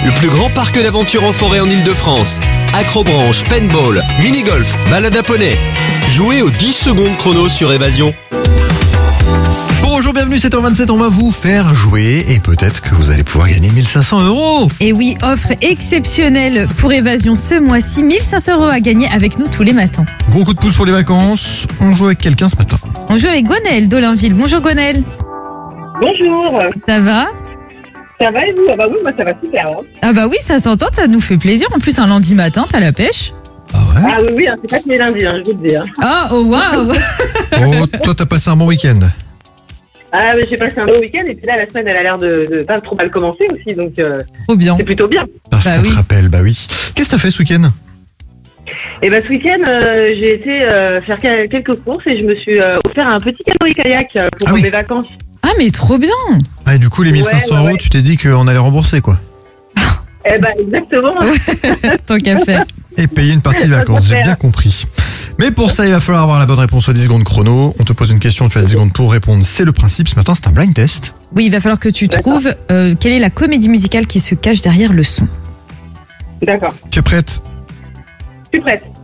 Le plus grand parc d'aventure en forêt en Ile-de-France. Acrobranche, paintball, mini-golf, balade à poney. Jouez aux 10 secondes chrono sur Évasion. Bonjour, bienvenue, 7h27, on va vous faire jouer et peut-être que vous allez pouvoir gagner 1500 €. Et oui, offre exceptionnelle pour Évasion ce mois-ci. 1500 € à gagner avec nous tous les matins. Gros coup de pouce pour les vacances, on joue avec quelqu'un ce matin. On joue avec Gonel d'Olinville. Bonjour Gonel. Bonjour, Ça va? ça va et vous? Ah bah oui, moi ça va super. Hein. Ah bah oui, ça s'entend, ça nous fait plaisir. En plus, un lundi matin, t'as la pêche. Ah ouais? Ah oui, hein, c'est pas que les lundis, hein, je vous le dis. Hein. Ah, oh waouh. Oh, toi t'as passé un bon week-end. Ah mais j'ai passé un beau week-end et puis là la semaine elle a l'air de pas trop mal commencer aussi, donc Trop bien. c'est plutôt bien. Parce Bah qu'on oui. te rappelle, bah oui. Qu'est-ce que t'as fait ce week-end? Et bah ce week-end j'ai été faire quelques courses et je me suis offert un petit canoë-kayak pour Ah oui. mes vacances. Ah mais trop bien. Ah, et du coup, les 1500 Ouais. €, tu t'es dit qu'on allait rembourser quoi. Eh bah exactement. Tant qu'à faire. Et payer une partie des vacances, j'ai bien compris. Mais pour ça, il va falloir avoir la bonne réponse aux 10 secondes chrono. On te pose une question, tu as 10 secondes pour répondre. C'est le principe. Ce matin, c'est un blind test. Oui, il va falloir que tu D'accord. trouves quelle est la comédie musicale qui se cache derrière le son. D'accord, Tu es prête? je suis prête.